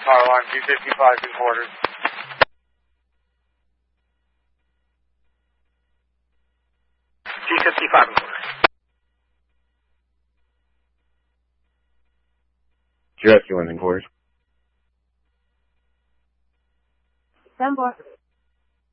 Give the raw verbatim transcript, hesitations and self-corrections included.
Power line G fifty-five in quarters. G fifty-five in quarters. G rescue one in quarters. Ten bar.